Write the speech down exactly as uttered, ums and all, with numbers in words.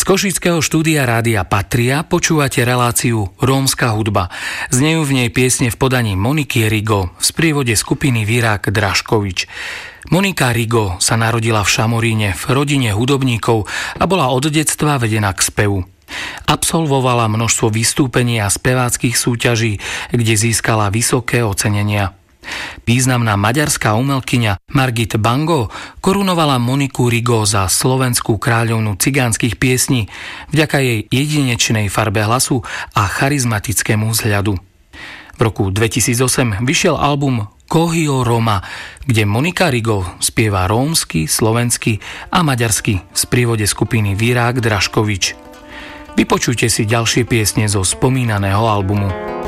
Košického štúdia Rádia Patria počúvate reláciu Rómska hudba. Znejú v nej piesne v podaní Moniky Rigo v sprievode skupiny Virák Draškovič. Monika Rigo sa narodila v Šamoríne v rodine hudobníkov a bola od detstva vedená k spevu. Absolvovala množstvo vystúpení a speváckych súťaží, kde získala vysoké ocenenia. Významná maďarská umelkyňa Margit Bango korunovala Moniku Rigo za slovenskú kráľovnu cigánskych piesní vďaka jej jedinečnej farbe hlasu a charizmatickému vzhľadu. V roku dvetisícosem vyšiel album Kohio Roma, kde Monika Rigo spieva rómsky, slovensky a maďarsky v sprievode skupiny Virák Draškovič. Vypočujte si ďalšie piesne zo spomínaného albumu.